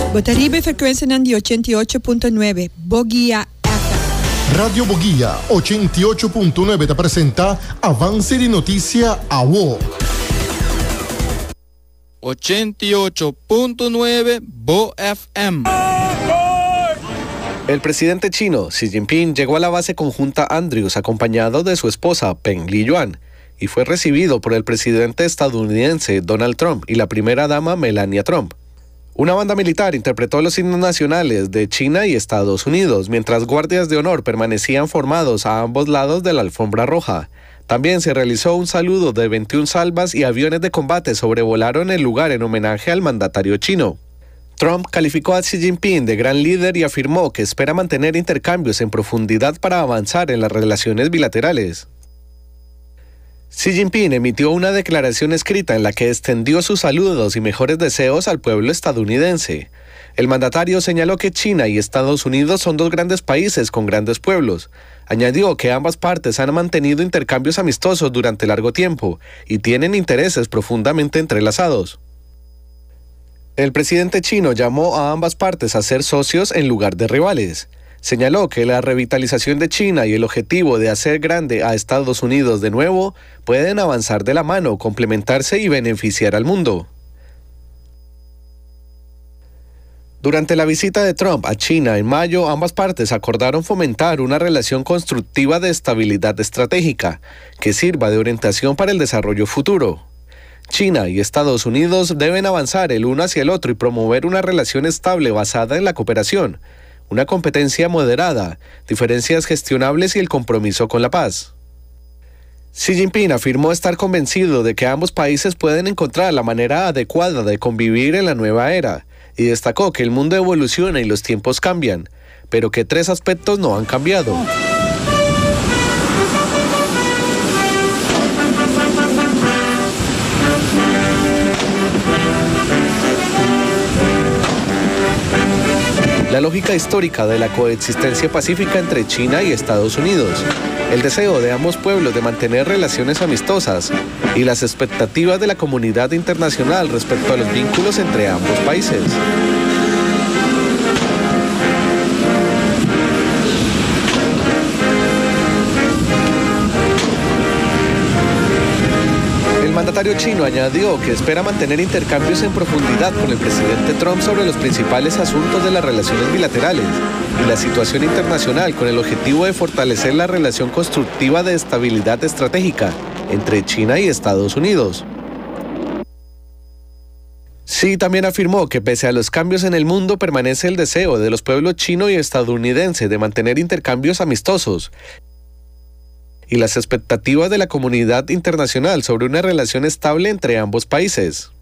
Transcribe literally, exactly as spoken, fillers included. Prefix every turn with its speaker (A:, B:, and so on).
A: Botaribe frequenza di ottantotto punto nove, Bogia F M.
B: Radio Bogia ottantotto punto nove te presenta Avance di Notizia a W O.
C: ottantotto punto nueve Bo F M.
D: El presidente chino Xi Jinping llegó a la base conjunta Andrews acompañado de su esposa Peng Liyuan y fue recibido por el presidente estadounidense Donald Trump y la primera dama Melania Trump. Una banda militar interpretó los himnos nacionales de China y Estados Unidos, mientras guardias de honor permanecían formados a ambos lados de la alfombra roja. También se realizó un saludo de veintiuna salvas y aviones de combate sobrevolaron el lugar en homenaje al mandatario chino. Trump calificó a Xi Jinping de gran líder y afirmó que espera mantener intercambios en profundidad para avanzar en las relaciones bilaterales. Xi Jinping emitió una declaración escrita en la que extendió sus saludos y mejores deseos al pueblo estadounidense. El mandatario señaló que China y Estados Unidos son dos grandes países con grandes pueblos. Añadió que ambas partes han mantenido intercambios amistosos durante largo tiempo y tienen intereses profundamente entrelazados. El presidente chino llamó a ambas partes a ser socios en lugar de rivales. Señaló que la revitalización de China y el objetivo de hacer grande a Estados Unidos de nuevo pueden avanzar de la mano, complementarse y beneficiar al mundo. Durante la visita de Trump a China en mayo, ambas partes acordaron fomentar una relación constructiva de estabilidad estratégica que sirva de orientación para el desarrollo futuro. China y Estados Unidos deben avanzar el uno hacia el otro y promover una relación estable basada en la cooperación, una competencia moderada, diferencias gestionables y el compromiso con la paz. Xi Jinping afirmó estar convencido de que ambos países pueden encontrar la manera adecuada de convivir en la nueva era y destacó que el mundo evoluciona y los tiempos cambian, pero que tres aspectos no han cambiado. La lógica histórica de la coexistencia pacífica entre China y Estados Unidos, el deseo de ambos pueblos de mantener relaciones amistosas y las expectativas de la comunidad internacional respecto a los vínculos entre ambos países. El mandatario chino añadió que espera mantener intercambios en profundidad con el presidente Trump sobre los principales asuntos de las relaciones bilaterales y la situación internacional con el objetivo de fortalecer la relación constructiva de estabilidad estratégica entre China y Estados Unidos. Xi también afirmó que pese a los cambios en el mundo permanece el deseo de los pueblos chino y estadounidense de mantener intercambios amistosos y las expectativas de la comunidad internacional sobre una relación estable entre ambos países.